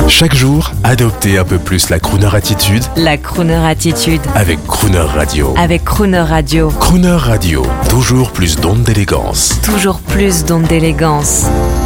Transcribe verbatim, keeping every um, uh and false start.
Chaque jour, adoptez un peu plus la crooner attitude La crooner attitude avec Crooner Radio. avec Crooner Radio. Crooner Radio, toujours plus d'ondes d'élégance. Toujours plus d'ondes d'élégance.